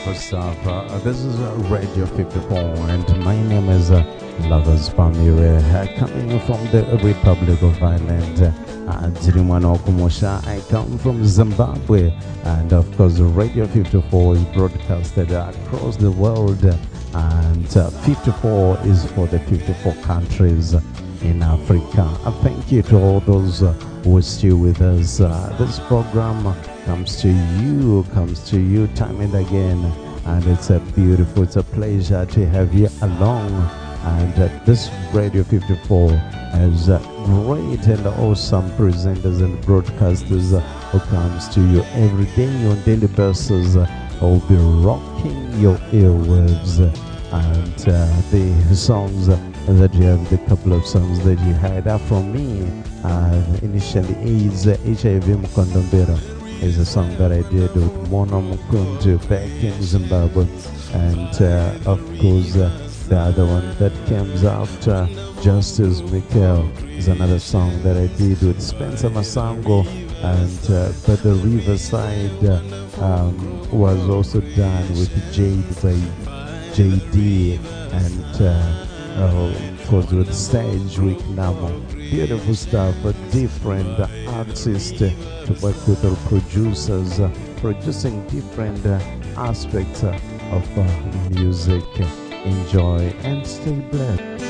stuff. This is Radio 54, and my name is Lovers Pamire, coming from the Republic of Ireland. Jirimano Kumosha, I come from Zimbabwe, and of course, Radio 54 is broadcasted across the world, and 54 is for the 54 countries in Africa. Thank you to all those who are still with us. This program comes to you time and again, and it's a pleasure to have you along. And this Radio 54 has great and awesome presenters and broadcasters who comes to you every day on daily basis, who will be rocking your earwaves. And the songs that you have, the couple of songs that you had are from me. Initially, AIDS, HIV Mukondombera is a song that I did with Mona Mukundu back in Zimbabwe. And of course, the other one that comes after, Justice Michael, is another song that I did with Spencer Masango. And but the Riverside was also done with Jade by JD, and of course with Sedgwick Namo. Beautiful stuff, different artists to work with, or producers producing different aspects of music. Enjoy and stay blessed.